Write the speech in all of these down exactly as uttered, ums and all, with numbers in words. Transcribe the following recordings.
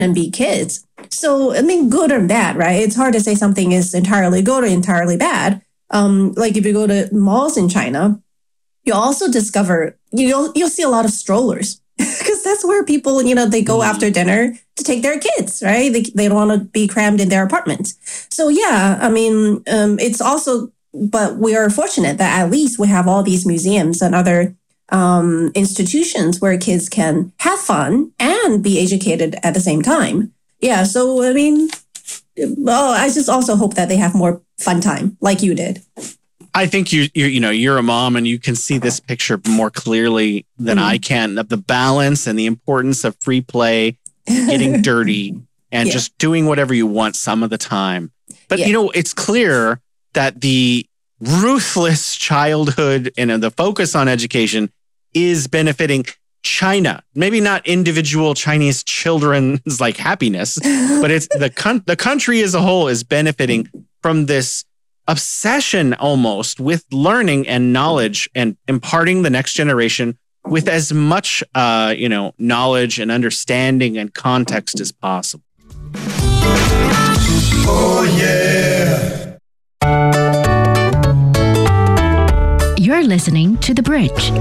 and be kids. So, I mean, good or bad, right? It's hard to say something is entirely good or entirely bad. Um, like if you go to malls in China, you also discover, you'll, you'll see a lot of strollers because that's where people, you know, they go after dinner to take their kids, right? They, they don't want to be crammed in their apartments. So, yeah, I mean, um, it's also, but we are fortunate that at least we have all these museums and other um, institutions where kids can have fun and be educated at the same time. Yeah, so, I mean, well, I just also hope that they have more fun time like you did. I think you you you know you're a mom and you can see this picture more clearly than mm-hmm. I can, of the balance and the importance of free play, getting dirty, and yeah. just doing whatever you want some of the time. But yeah. you know, it's clear that the ruthless childhood and the focus on education is benefiting China. Maybe not individual Chinese children's like happiness, but it's the con- the country as a whole is benefiting from this obsession almost with learning and knowledge and imparting the next generation with as much uh, you know, knowledge and understanding and context as possible. Oh yeah. You're listening to The Bridge.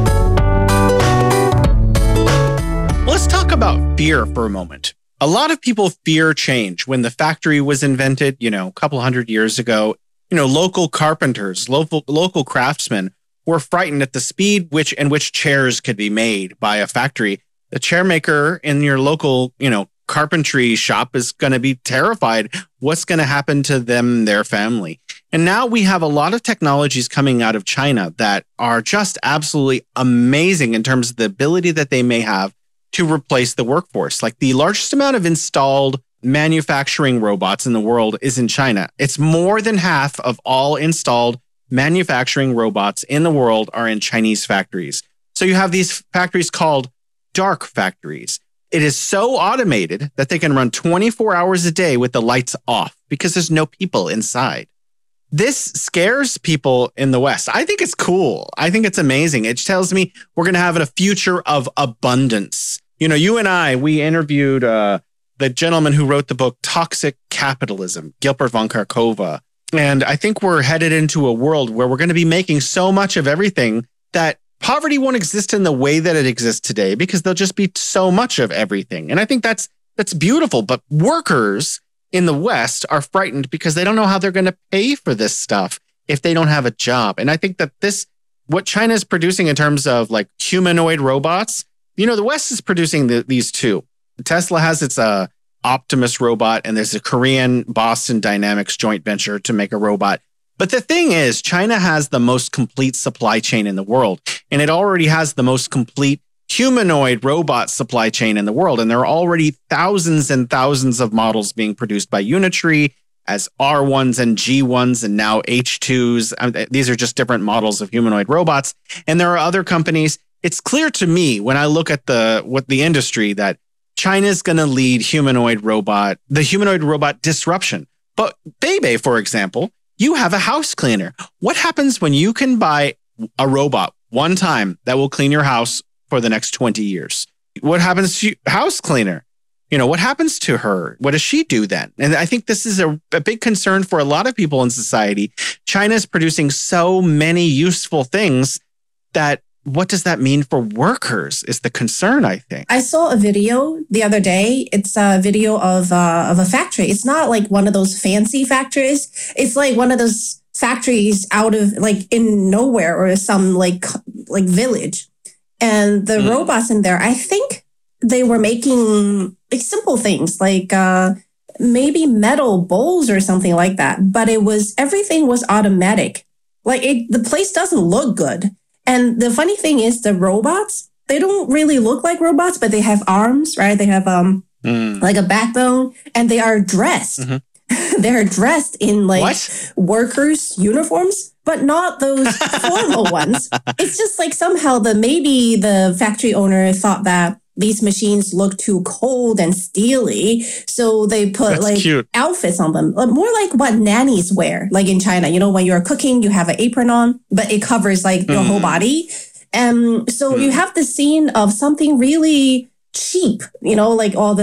Let's talk about fear for a moment. A lot of people fear change. When the factory was invented, you know, a couple hundred years ago, you know, local carpenters, local local craftsmen were frightened at the speed which in which chairs could be made by a factory. The chair maker in your local, you know, carpentry shop is going to be terrified. What's going to happen to them and their family? And now we have a lot of technologies coming out of China that are just absolutely amazing in terms of the ability that they may have to replace the workforce. Like the largest amount of installed manufacturing robots in the world is in China. It's more than half of all installed manufacturing robots in the world are in Chinese factories. So you have these factories called dark factories. It is so automated that they can run twenty-four hours a day with the lights off because there's no people inside. This scares people in the West. I think it's cool. I think it's amazing. It tells me we're going to have a future of abundance. You know, you and I, we interviewed uh, the gentleman who wrote the book Toxic Capitalism, Gilbert von Karkova. And I think we're headed into a world where we're going to be making so much of everything that poverty won't exist in the way that it exists today because there'll just be so much of everything. And I think that's that's beautiful. But workers in the West are frightened because they don't know how they're going to pay for this stuff if they don't have a job. And I think that this, what China is producing in terms of like humanoid robots, you know, the West is producing the, these two. Tesla has its uh, Optimus robot, and there's a Korean Boston Dynamics joint venture to make a robot. But the thing is, China has the most complete supply chain in the world, and it already has the most complete humanoid robot supply chain in the world. And there are already thousands and thousands of models being produced by Unitree as R ones and G ones and now H twos. These are just different models of humanoid robots. And there are other companies. It's clear to me when I look at the what the industry that China's going to lead humanoid robot, the humanoid robot disruption. But Beibei, for example, you have a house cleaner. What happens when you can buy a robot one time that will clean your house for the next twenty years? What happens to house cleaner? You know, what happens to her? What does she do then? And I think this is a, a big concern for a lot of people in society. China is producing so many useful things that what does that mean for workers is the concern, I think. I saw a video the other day. It's a video of, uh, of a factory. It's not like one of those fancy factories. It's like one of those factories out of like in nowhere or some like like village. And the mm. robots in there, I think they were making like simple things like uh, maybe metal bowls or something like that. But it was, everything was automatic. Like it, the place doesn't look good. And the funny thing is the robots, they don't really look like robots, but they have arms, right? They have um mm. like a backbone, and they are dressed. Mm-hmm. They're dressed in like what? workers' uniforms, but not those formal ones. It's just like somehow the maybe the factory owner thought that these machines look too cold and steely, so they put That's like cute. outfits on them, more like what nannies wear, like in China. You know, when you're cooking, you have an apron on, but it covers like your mm. whole body. Um, so mm. you have the scene of something really cheap, you know, like all the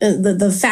uh, the the